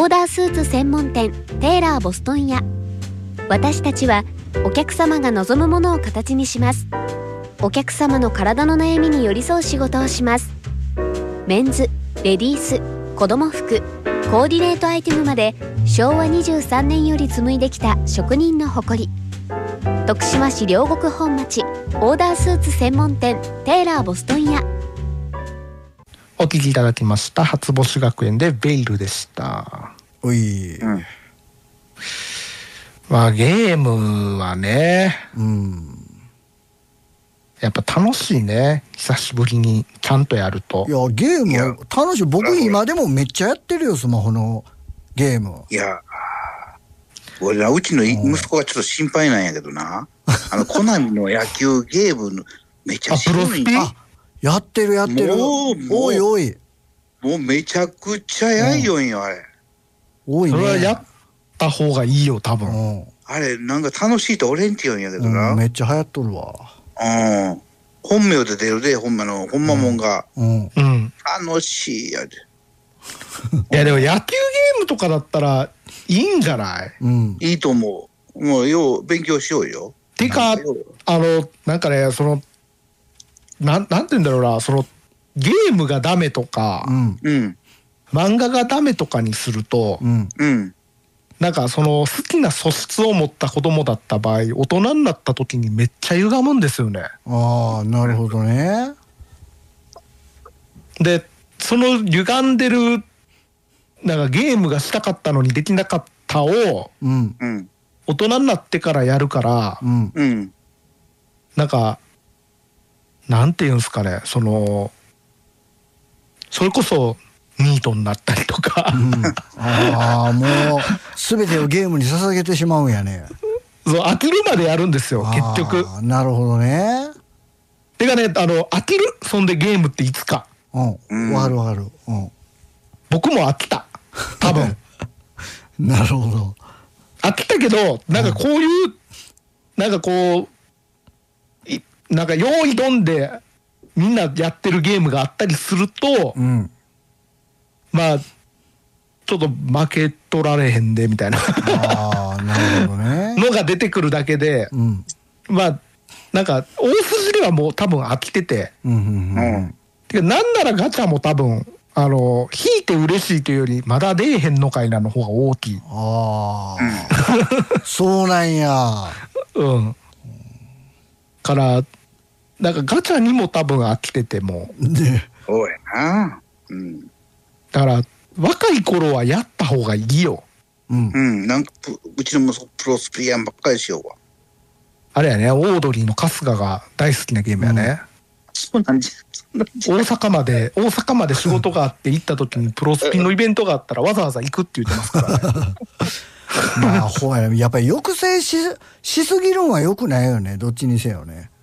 オーダースーツ専門店テーラーボストン屋。私たちはお客様が望むものを形にします。お客様の体の悩みに寄り添う仕事をします。メンズ、レディース、子供服、コーディネートアイテムまで昭和23年より紡いできた職人の誇り。徳島市両国本町オーダースーツ専門店テーラーボストン屋。 お聞きいただきました初星学園でベイルでした。 おい、 まあゲームはね、やっぱ楽しいね。久しぶりにちゃんとやると。 いやゲーム楽しい。僕今でもめっちゃやってるよ、スマホのゲーム。 いや俺らうちの息子がちょっと心配なんやけどなコナミの野球ゲームのめちゃ白い。 やってるおいおい、 もうめちゃくちゃやいよんよ、あれ。 多いね。 それはやった方がいいよ多分。 あれなんか楽しいと俺んって言うんやけどな、 めっちゃ流行っとるわ。 本名で出るで、ほんまもんが、楽しいやで。 いやでも野球ゲームとかだったらいいんじゃない？ いいと思う。もうよう勉強しようよ。 てかなんかね、そのなんて言うんだろうな、そのゲームがダメとか、漫画がダメとかにすると、なんかその好きな素質を持った子供だった場合、大人になった時にめっちゃ歪むんですよね。 ああ、なるほどね。 でその歪んでるなんかゲームがしたかったのにできなかったを、大人になってからやるから、なんかなんていうんですかね、それこそニートになったりとか、 ああ、もう全てをゲームに捧げてしまうんやね。 そう飽きるまでやるんですよ結局。 なるほどね。 てかね、飽きる、そんでゲームっていつか。 わかるわかる。 僕も飽きた多分なるほど。 飽きたけど、なんかこういう、なんかこうなんか用意どんでみんなやってるゲームがあったりすると、まあちょっと負け取られへんでみたいななるほどねのが出てくるだけで、まあなんか大筋ではもう多分飽きてて、てかなんならガチャも多分引いて嬉しいというよりまだ出えへんのかいなの方が大きい。 そうなんや。 からなんかガチャにも多分飽きてても、 そうやな。 だから若い頃はやった方がいいよ。 なんかうちの息子プロスピアンばっかりしようわ。 あれやね、オードリーの春日が大好きなゲームやね。 そうなんじゃ。 大阪まで仕事があって行った時にプロスピのイベントがあったらわざわざ行くって言ってますからね。 まあほや、やっぱり抑制しすぎるんは良くないよね、どっちにせよね。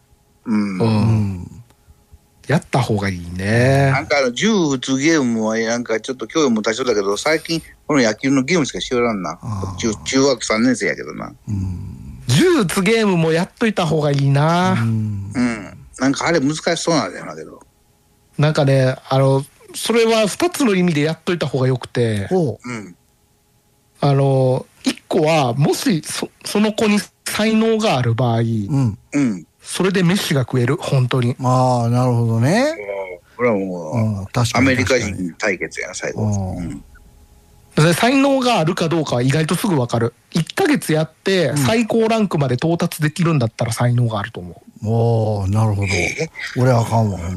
やった方がいいね。 なんか銃撃つゲームはなんかちょっと興味も多少だけど、最近この野球のゲームしか知らんな。中学3年生やけどな。 銃撃つゲームもやっといた方がいいな。 なんかあれ難しそうなんだよなけど。 なんかね、それは2つの意味でやっといた方がよくて、1個はもしその子に才能がある場合、それで飯が食える、本当に。 ああ、なるほどね。 これはもうアメリカ人対決やな最後。 才能があるかどうかは意外とすぐ分かる。1ヶ月やって最高ランクまで到達できるんだったら才能があると思う。 なるほど。俺はあかんわ。